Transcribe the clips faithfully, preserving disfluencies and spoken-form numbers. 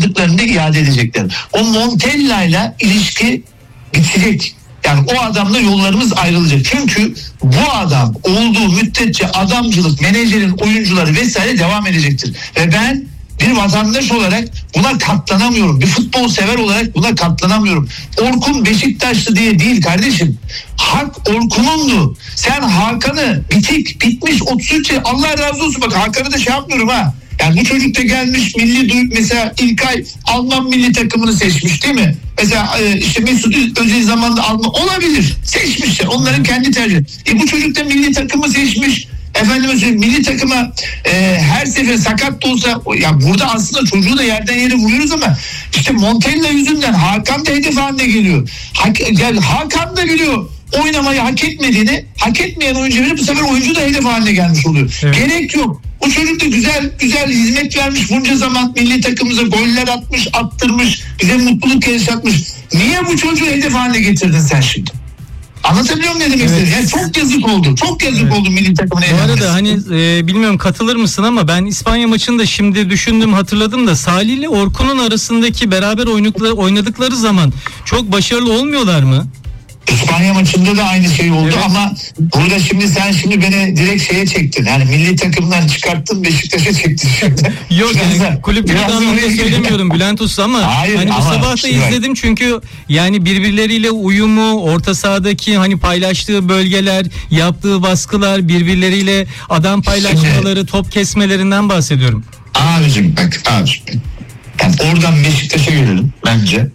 aldıklarını iade edecekler. O Montella ile ilişki bitecek. Yani o adamla yollarımız ayrılacak. Çünkü bu adam olduğu müddetçe adamcılık, menajerin oyuncuları vesaire devam edecektir. Ve ben bir vatandaş olarak buna katlanamıyorum. Bir futbol sever olarak buna katlanamıyorum. Orkun Beşiktaşlı diye değil kardeşim. Hak Orkun'undu. Sen Hakan'ı bitik, bitmiş otuz üç Allah razı olsun, bak Hakan'ı da şey yapmıyorum ha. Yani bu çocuk da gelmiş milli duy, mesela İlkay Alman milli takımını seçmiş değil mi? Mesela işte Mesut Özil zamanında Alman olabilir. Seçmişler. Onların kendi tercihi. E bu çocuk da milli takımı seçmiş. Efendim milli takıma e, her sefer sakat da olsa, ya burada aslında çocuğu da yerden yere vuruyoruz ama işte Montella yüzünden Hakan da hedef haline geliyor. Hak, yani Hakan da biliyor oynamayı hak etmediğini, hak etmeyen oyuncuları bu sefer oyuncu da hedef haline gelmiş oluyor. Evet. Gerek yok. O çocuk da güzel güzel hizmet vermiş bunca zaman, milli takımımıza goller atmış, attırmış, bize mutluluk yaşatmış. Niye bu çocuğu hedef haline getirdin sen şimdi? Anlatabiliyor muyum ne demek istediğimi? Evet. Yani çok yazık oldu. Çok yazık evet. oldu milli takımına. Bu arada hani e, bilmiyorum katılır mısın ama ben İspanya maçında şimdi düşündüm, hatırladım da Salih ile Orkun'un arasındaki beraber oynadıkları, oynadıkları zaman çok başarılı olmuyorlar mı? İspanya maçında da aynı şey oldu evet. Ama burada şimdi sen şimdi beni direkt şeye çektin. Yani milli takımdan çıkarttın, Beşiktaş'a çektin şimdi. Yok yani kulüp anlamında söylemiyorum Bülent Usta ama Hayır, hani bu ama sabah da izledim çünkü yani birbirleriyle uyumu, orta sahadaki hani paylaştığı bölgeler, yaptığı baskılar, birbirleriyle adam paylaşmaları, şimdi, top kesmelerinden bahsediyorum. Abicim bak abicim. Yani oradan Beşiktaş'a gelelim bence.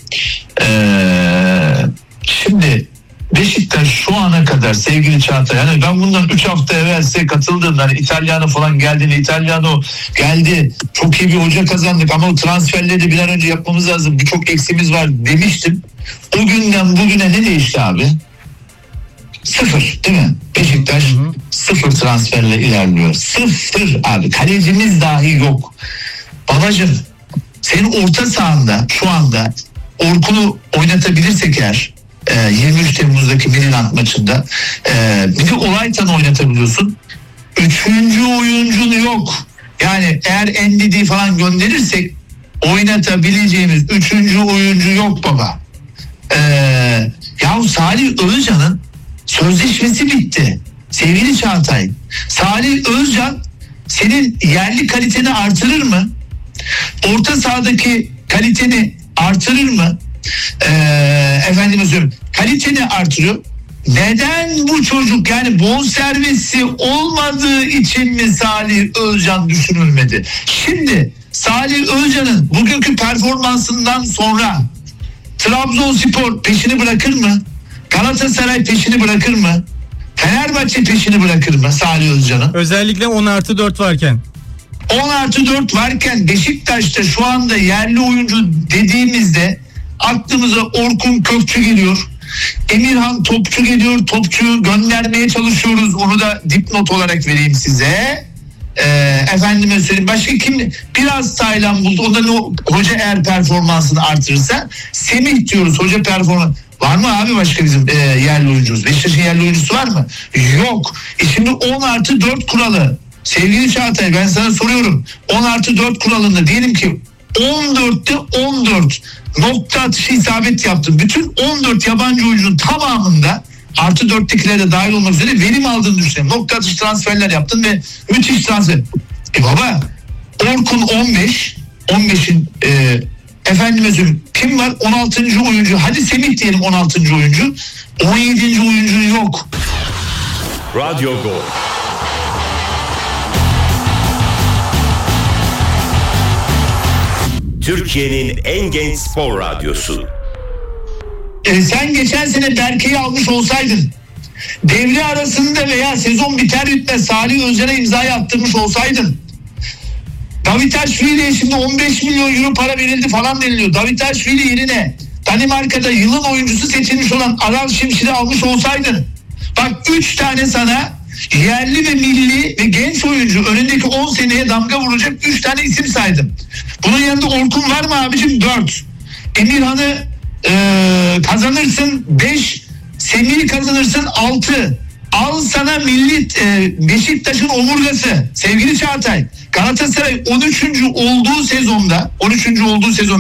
Ee, şimdi Beşiktaş şu ana kadar sevgili Çağatay, yani ben bundan üç hafta evvel size katıldığımda hani İtalyano falan geldiğinde İtalyano geldi, çok iyi bir hoca kazandık ama o transferleri de bir an önce yapmamız lazım, birçok eksimiz var demiştim. O günden bugüne ne değişti abi? Sıfır değil mi? Beşiktaş hı hı. sıfır transferle ilerliyor. Sıfır abi, kalecimiz dahi yok. Babacığım senin orta sahanda şu anda Orkun'u oynatabilirsek eğer yirmi üç Temmuz'daki Milan maçında e, bir de Olaytan oynatabiliyorsun. Üçüncü oyuncun yok. Yani eğer N D D falan gönderirsek oynatabileceğimiz üçüncü oyuncu yok baba. E, ya Salih Özcan'ın sözleşmesi bitti. Sevgili Çağatay, Salih Özcan senin yerli kaliteni artırır mı? Orta sahadaki kaliteni artırır mı? Ee, efendim söyleyeyim, kaliteni artırıyor. Neden bu çocuk, yani bonservisi olmadığı için mi Salih Özcan düşünülmedi? Şimdi Salih Özcan'ın bugünkü performansından sonra Trabzonspor peşini bırakır mı? Galatasaray peşini bırakır mı? Fenerbahçe peşini bırakır mı Salih Özcan'ın? Özellikle on artı dört varken. on artı dört varken Beşiktaş'ta şu anda yerli oyuncu dediğimizde aklımıza Orkun Kökçü geliyor. Emirhan Topçu geliyor. Topçu göndermeye çalışıyoruz. Onu da dipnot olarak vereyim size. Ee, efendime söyleyeyim. Başka kim? Biraz Taylan buldu. O da ne, hoca eğer performansını artırırsa Semih diyoruz. Hoca performans. Var mı abi başka bizim e, yerli oyuncumuz? Beşiktaş'ın yerli oyuncusu var mı? Yok. E şimdi on artı dört kuralı. Sevgili Çağatay, ben sana soruyorum. on artı dört kuralında diyelim ki on dörtte on dört nokta atışı isabet yaptın. Bütün on dört yabancı oyuncunun tamamında artı dörttekiler de dahil olmak üzere verim aldığını düşünelim. Nokta atışı transferler yaptın ve müthiş transfer. E baba, Orkun on beş, on beşin e, efendime söyleyeyim kim var? on altıncı oyuncu. Hadi Semih diyelim on altıncı oyuncu. on yedinci oyuncu yok. Radyo Gol. Türkiye'nin en genç spor radyosu. E sen geçen sene Berke'yi almış olsaydın, devre arasında veya sezon biter bitmez Salih Özcan'a imzayı attırmış olsaydın, Davitaşvili'ye şimdi on beş milyon euro para verildi falan deniliyor. Davitaşvili yerine Danimarka'da yılın oyuncusu seçilmiş olan Aral Şimşir'i almış olsaydın, bak üç tane sana yerli ve milli ve genç oyuncu önündeki on seneye damga vuracak üç tane isim saydım. Bunun yanında Orkun var mı abicim? dört. Emirhan'ı e, kazanırsın beş. Semih'i kazanırsın altı. Al sana milli e, Beşiktaş'ın omurgası sevgili Çağatay. Galatasaray on üçüncü olduğu sezonda on üçüncü olduğu sezon